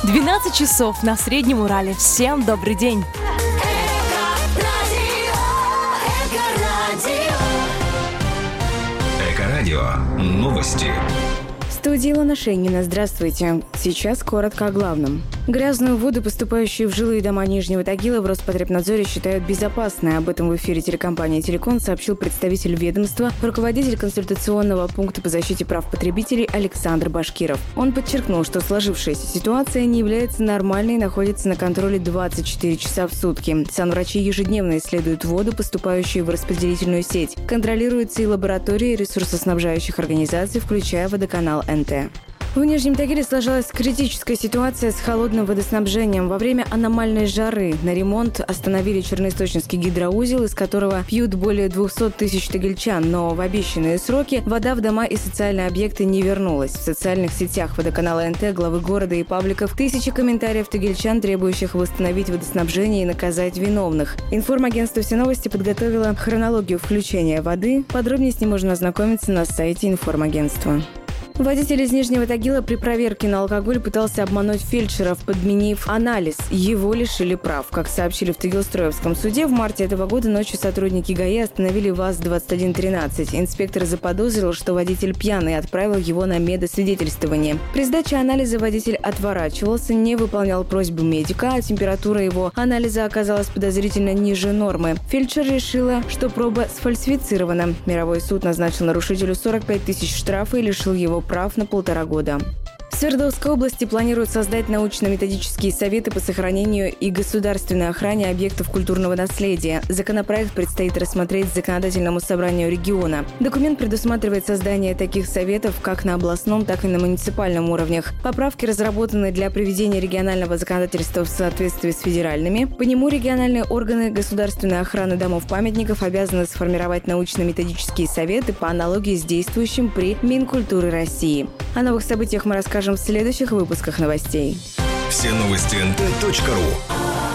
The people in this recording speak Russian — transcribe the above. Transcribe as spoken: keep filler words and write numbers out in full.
двенадцать часов на Среднем Урале. Всем добрый день. Эко-радио. Новости. В студии Илона Шейнина. Здравствуйте. Сейчас коротко о главном. Грязную воду, поступающую в жилые дома Нижнего Тагила, в Роспотребнадзоре считают безопасной. Об этом в эфире телекомпании «Телекон» сообщил представитель ведомства, руководитель консультационного пункта по защите прав потребителей Александр Башкиров. Он подчеркнул, что сложившаяся ситуация не является нормальной и находится на контроле двадцать четыре часа в сутки. Санврачи ежедневно исследуют воду, поступающую в распределительную сеть. Контролируются и лаборатории ресурсоснабжающих организаций, включая водоканал эн тэ. В Нижнем Тагиле сложилась критическая ситуация с холодным водоснабжением. Во время аномальной жары на ремонт остановили Черноисточинский гидроузел, из которого пьют более двухсот тысяч тагильчан, но в обещанные сроки вода в дома и социальные объекты не вернулась. В социальных сетях водоканала эн тэ, главы города и пабликов тысячи комментариев тагильчан, требующих восстановить водоснабжение и наказать виновных. Информагентство «Все новости» подготовило хронологию включения воды. Подробнее с ним можно ознакомиться на сайте информагентства. Водитель из Нижнего Тагила при проверке на алкоголь пытался обмануть фельдшеров, подменив анализ. Его лишили прав. Как сообщили в Тагилстроевском суде, в марте этого года ночью сотрудники ГАИ остановили ВАЗ двадцать один тринадцать. Инспектор заподозрил, что водитель пьяный, и отправил его на медосвидетельствование. При сдаче анализа водитель отворачивался, не выполнял просьбу медика, а температура его анализа оказалась подозрительно ниже нормы. Фельдшер решила, что проба сфальсифицирована. Мировой суд назначил нарушителю сорок пять тысяч штрафа и лишил его прав на полтора года. В Свердловской области планируют создать научно-методические советы по сохранению и государственной охране объектов культурного наследия. Законопроект предстоит рассмотреть законодательному собранию региона. Документ предусматривает создание таких советов как на областном, так и на муниципальном уровнях. Поправки разработаны для приведения регионального законодательства в соответствии с федеральными. По нему региональные органы государственной охраны домов-памятников обязаны сформировать научно-методические советы по аналогии с действующим при Минкультуры России. О новых событиях мы расскажем в следующих выпусках новостей. Все новости эн тэ точка ру.